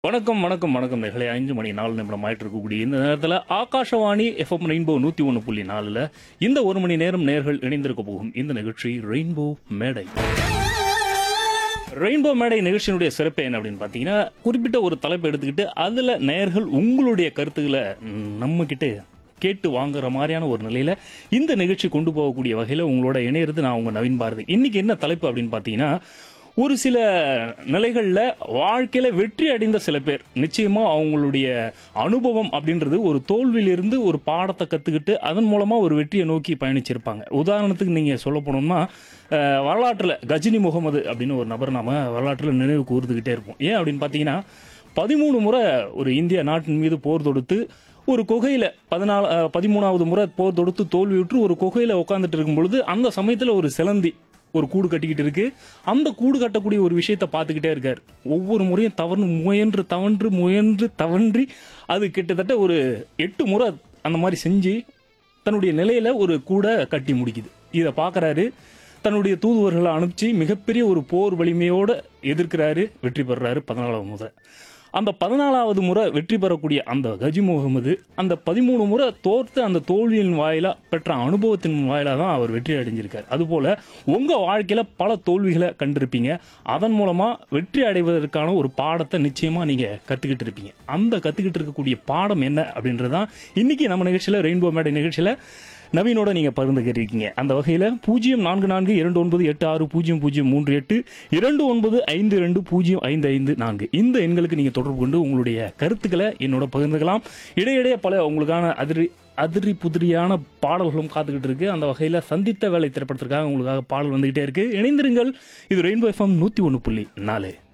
வணக்கம் வணக்கம் வணக்கம் நேர்களே 5 மணி 4 நிமிடம் ஆயிட்டு இருக்கக்கூடிய இந்த நேரத்தில் ஆகாஷவாணி எஃப்எம் ரெயின்போ 101.4 இந்த ஒரு மணி நேரம் நேர்கள் இணைந்திருக்க போகும் இந்த நிகழ்ச்சி ரெயின்போ மேடை. ரெயின்போ மேடை நிகழ்ச்சியினுடைய சிறப்பு என்ன அப்படின்னு பார்த்தீங்கன்னா, குறிப்பிட்ட ஒரு தலைப்பை எடுத்துக்கிட்டு அதில் நேர்கள் உங்களுடைய கருத்துக்களை நம்ம கிட்ட கேட்டு வாங்குற மாதிரியான ஒரு நிலையில இந்த நிகழ்ச்சி கொண்டு போகக்கூடிய வகையில் உங்களோட இணையிறது நான் உங்க நவீன் பாரதி. இன்னைக்கு என்ன தலைப்பு அப்படின்னு பார்த்தீங்கன்னா, ஒரு சில நிலைகளில் வாழ்க்கையில வெற்றி அடைந்த சில பேர் நிச்சயமா அவங்களுடைய அனுபவம் அப்படின்றது ஒரு தோல்வியிலிருந்து ஒரு பாடத்தை கத்துக்கிட்டு அதன் மூலமா ஒரு வெற்றியை நோக்கி பயணிச்சிருப்பாங்க. உதாரணத்துக்கு நீங்க சொல்ல போனோம்னா, வரலாற்றில் கஜினி முகமது அப்படின்னு ஒரு நபர் நாம வரலாற்றில் நினைவு கூர்ந்துகிட்டே இருப்போம். ஏன் அப்படின்னு பார்த்தீங்கன்னா, 13 முறை ஒரு இந்திய நாட்டின் மீது போர் தொடுத்து ஒரு குகையில 13வது முறை போர் தொடுத்து தோல்வியுற்று ஒரு குகையில உட்காந்துட்டு இருக்கும் பொழுது அந்த சமயத்துல ஒரு சிலந்தி ஒரு கூடு கட்டிக்கிட்டு இருக்கு. அந்த கூடு கட்டக்கூடிய ஒரு விஷயத்த பார்த்துக்கிட்டே இருக்காரு. ஒவ்வொரு முறையும் முயன்று தவன்றி அது கிட்டத்தட்ட ஒரு 8 முறை அந்த மாதிரி செஞ்சு தன்னுடைய நிலையில ஒரு கூடை கட்டி முடிக்குது. இதை பார்க்கறாரு. தன்னுடைய தூதுவர்களை அனுப்பிச்சு மிகப்பெரிய ஒரு போர் வலிமையோட எதிர்க்கிறாரு. வெற்றி பெறாரு 14வது முறை. அந்த 14வது முறை வெற்றி பெறக்கூடிய அந்த கஜி முகமது அந்த 13 முறை தோர்த்து அந்த தோல்வியின் வாயிலா பெற்ற அனுபவத்தின் வாயிலா தான் அவர் வெற்றி அடைஞ்சிருக்காரு. அதுபோல உங்க வாழ்க்கையில பல தோல்விகளை கண்டிருப்பீங்க. அதன் மூலமா வெற்றி அடைவதற்கான ஒரு பாடத்தை நிச்சயமா நீங்க கத்துக்கிட்டு இருப்பீங்க. அந்த கத்துக்கிட்டு இருக்கக்கூடிய பாடம் என்ன அப்படின்றதான் இன்னைக்கு நம்ம நிகழ்ச்சியில ரெயின்போ மேடை நிகழ்ச்சியில நவீனோட நீங்க பகிர்ந்துக்கிட்டு அந்த வகையில 044228600038 2952205554 இந்த எண்களுக்கு நீங்க தொடர்பு கொண்டு உங்களுடைய கருத்துக்களை என்னோட பகிர்ந்துக்கலாம். இடையிடையே பல உங்களுக்கான அதிரி புதிரியான பாடல்களும் காத்துக்கிட்டு இருக்கு. அந்த வகையில சந்தித்த வேலை திரைப்படத்திற்காக உங்களுக்காக பாடல் வந்துகிட்டே இருக்கு. இணைந்திருங்கள். இது ரெயின்போ எஃப்எம் 101.4.